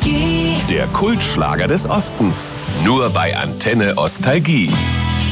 Der Kultschlager des Ostens. Nur bei Antenne Ostalgie.